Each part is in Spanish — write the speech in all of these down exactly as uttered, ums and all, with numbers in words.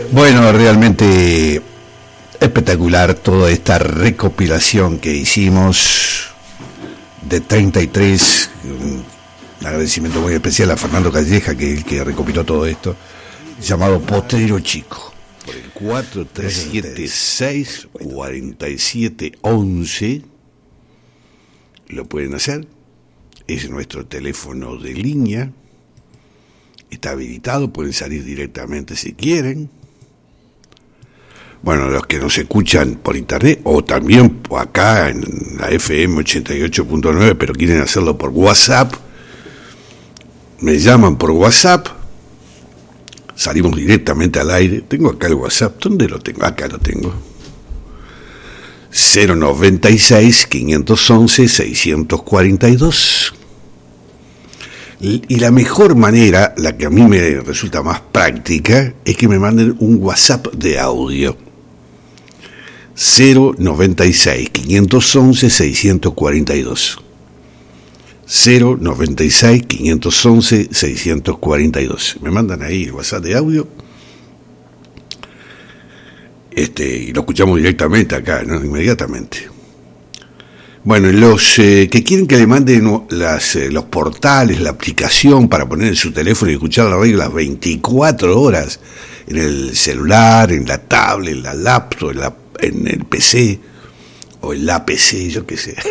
Bueno, realmente espectacular toda esta recopilación que hicimos de treinta y tres. Un agradecimiento muy especial a Fernando Calleja, que es el que recopiló todo esto, llamado Potrero Chico. Por el cuatro tres siete seis, cuatro siete once lo pueden hacer. Es nuestro teléfono de línea. Está habilitado, pueden salir directamente si quieren. Bueno, los que nos escuchan por internet o también acá en la F M ochenta y ocho punto nueve, pero quieren hacerlo por WhatsApp, me llaman por WhatsApp, salimos directamente al aire. Tengo acá el WhatsApp, ¿dónde lo tengo? Acá lo tengo. cero noventa y seis, quinientos once, seiscientos cuarenta y dos. Y la mejor manera, la que a mí me resulta más práctica, es que me manden un WhatsApp de audio. cero noventa y seis, quinientos once, seiscientos cuarenta y dos. cero noventa y seis, quinientos once, seiscientos cuarenta y dos. Me mandan ahí el WhatsApp de audio. Este, y lo escuchamos directamente acá, ¿no? Inmediatamente. Bueno, los eh, que quieren que le manden las, eh, los portales, la aplicación para poner en su teléfono y escuchar la radio las veinticuatro horas, en el celular, en la tablet, en la laptop, en, la, en el P C, o en la P C, yo qué sé,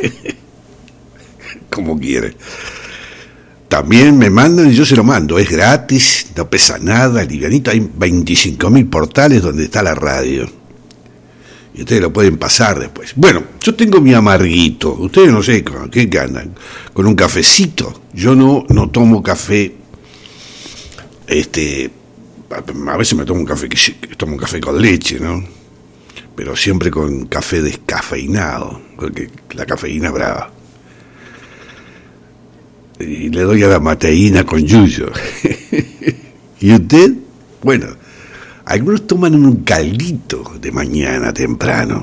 como quieren. También me mandan y yo se lo mando, es gratis, no pesa nada, livianito, hay veinticinco mil portales donde está la radio. Y ustedes lo pueden pasar después. Bueno, yo tengo mi amarguito. Ustedes no sé con qué andan. Con un cafecito. Yo no, no tomo café. Este, a veces me tomo un café que tomo un café con leche, ¿no? Pero siempre con café descafeinado, porque la cafeína es brava. Y le doy a la mateína con yuyo. ¿Y usted? Bueno, algunos toman un caldito de mañana temprano.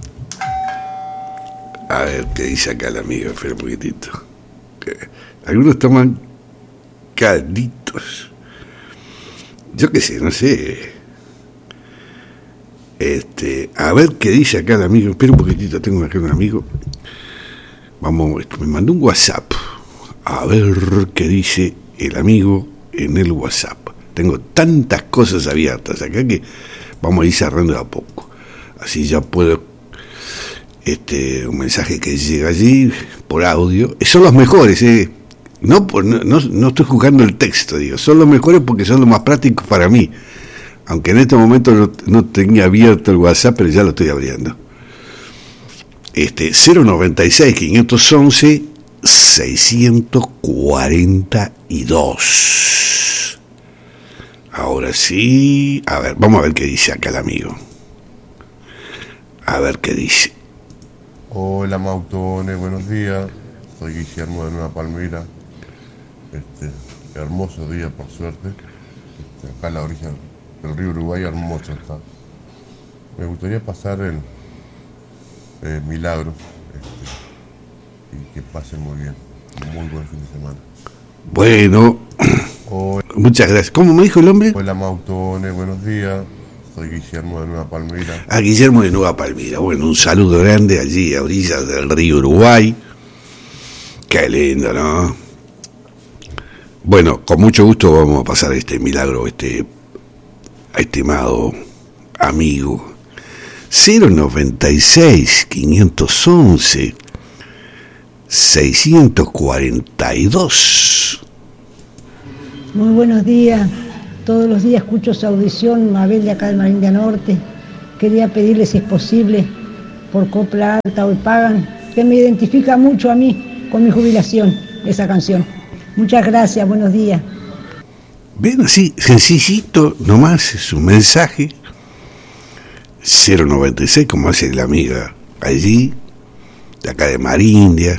A ver qué dice acá el amigo, espera un poquitito. Algunos toman calditos. Yo qué sé, no sé. Este, a ver qué dice acá el amigo. Espera un poquitito, tengo acá un amigo. Vamos, me mandó un WhatsApp. A ver qué dice el amigo en el WhatsApp. Tengo tantas cosas abiertas acá que vamos a ir cerrando de a poco. Así ya puedo, este, un mensaje que llega allí por audio. Son los mejores, eh. No, por, no, no, no estoy juzgando el texto, digo. Son los mejores porque son los más prácticos para mí. Aunque en este momento no, no tenía abierto el WhatsApp, pero ya lo estoy abriendo. Este, cero noventa y seis, quinientos once, seiscientos cuarenta y dos. Ahora sí, a ver, vamos a ver qué dice acá el amigo. A ver qué dice. Hola Mautones, buenos días. Soy Guillermo de Nueva Palmira. Este, hermoso día por suerte. Este, acá a la orilla del río Uruguay, hermoso está. Me gustaría pasar el eh, Milagros, este, y que pasen muy bien. Un muy buen fin de semana. Bueno, Hola. Muchas gracias. ¿Cómo me dijo el hombre? Hola Mautones, buenos días. Soy Guillermo de Nueva Palmira. A Guillermo de Nueva Palmira. Bueno, un saludo grande allí a orillas del río Uruguay. Qué lindo, ¿no? Bueno, con mucho gusto vamos a pasar este milagro, este estimado amigo. cero noventa y seis, quinientos once, seiscientos cuarenta y dos. Muy buenos días. Todos los días escucho su audición, Mabel de acá del Marindia Norte. Quería pedirle, si es posible, por Copla Alta Hoy Pagan, que me identifica mucho a mí con mi jubilación, esa canción. Muchas gracias, buenos días. Ven así, sencillito, nomás es un mensaje. cero noventa y seis, como hace la amiga allí, de acá de Marindia.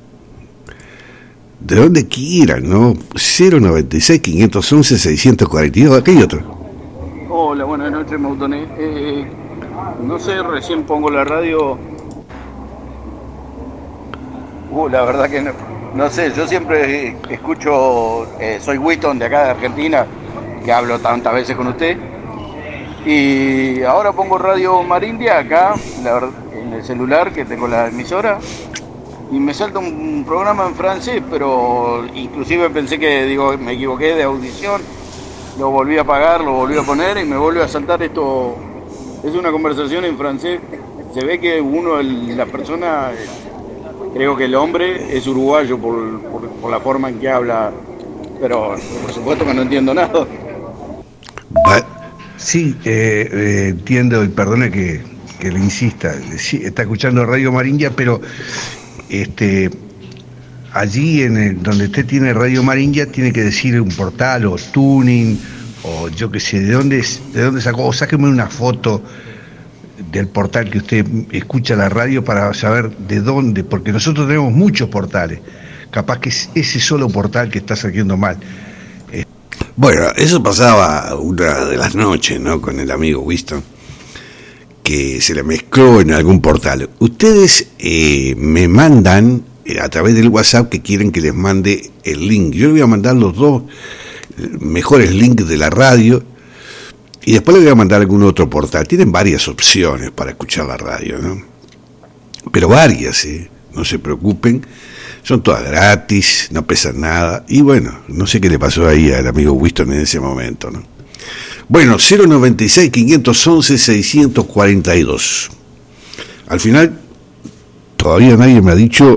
De donde quieran, ¿no? cero noventa y seis, quinientos once, seiscientos cuarenta y dos, aquí hay otro. Hola, buenas noches, Mautones. Eh, no sé, recién pongo la radio. Uh, la verdad que no, no sé, yo siempre escucho, eh, soy Witton de acá de Argentina, que hablo tantas veces con usted. Y ahora pongo Radio Marindia acá, la, en el celular, que tengo la emisora, y me salta un programa en francés, pero inclusive pensé que, digo, me equivoqué de audición, lo volví a apagar, lo volví a poner y me vuelve a saltar esto. Es una conversación en francés. Se ve que uno, el, la persona, creo que el hombre, es uruguayo por, por, por la forma en que habla, pero por supuesto que no entiendo nada. Va, sí, eh, eh, entiendo, y perdone que, que le insista, sí, está escuchando Radio Marindia, pero este allí en el, donde usted tiene Radio Marindia tiene que decir un portal o tuning o yo qué sé, de dónde, de dónde sacó, o sáqueme una foto del portal que usted escucha la radio para saber de dónde, porque nosotros tenemos muchos portales, capaz que es ese solo portal que está saliendo mal. Eh. Bueno, eso pasaba una de las noches, ¿no? Con el amigo Winston, que se le mezcló en algún portal. Ustedes eh, me mandan eh, a través del WhatsApp que quieren que les mande el link. Yo les voy a mandar los dos mejores links de la radio y después les voy a mandar algún otro portal. Tienen varias opciones para escuchar la radio, ¿no? Pero varias, ¿eh? No se preocupen. Son todas gratis, no pesan nada. Y bueno, no sé qué le pasó ahí al amigo Winston en ese momento, ¿no? Bueno, cero noventa y seis, quinientos once, seiscientos cuarenta y dos. Al final, todavía nadie me ha dicho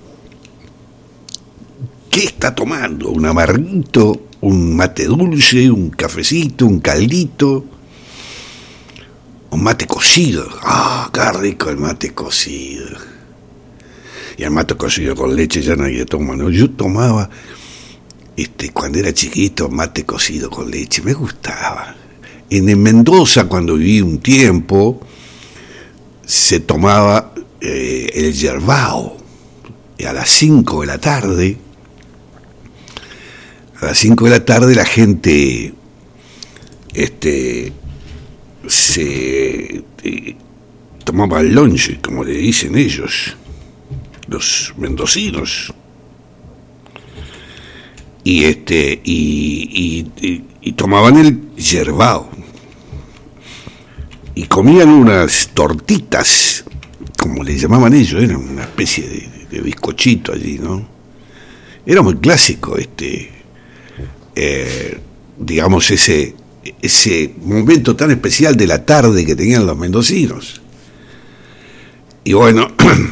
qué está tomando. Un amarguito, un mate dulce, un cafecito, un caldito, un mate cocido. Ah, qué rico el mate cocido. Y el mate cocido con leche ya nadie toma, ¿no? Yo tomaba, este, cuando era chiquito, mate cocido con leche, me gustaba. En, en Mendoza, cuando viví un tiempo, se tomaba eh, el yerbao. Y a las cinco de la tarde, a las cinco de la tarde la gente este, se eh, tomaba el lonche, como le dicen ellos, los mendocinos. Y este y, y, y, y tomaban el yerbao y comían unas tortitas, como le llamaban ellos, era una especie de, de bizcochito allí, ¿no? Era muy clásico este eh, digamos ese ese momento tan especial de la tarde que tenían los mendocinos. Y bueno,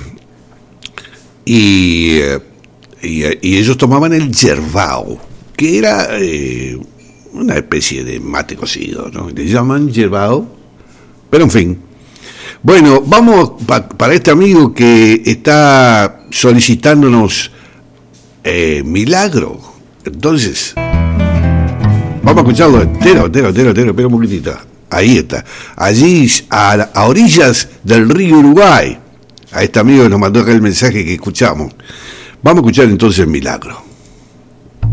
y eh, Y, y ellos tomaban el yerbao, que era eh, una especie de mate cocido, ¿no? Le llaman yerbao, pero en fin. Bueno, vamos pa, para este amigo que está solicitándonos eh, Milagro. Entonces, vamos a escucharlo entero, entero, entero, entero, pero un poquitito. Ahí está. Allí, a, a orillas del río Uruguay. A este amigo que nos mandó acá el mensaje que escuchamos. Vamos a escuchar entonces Milagro.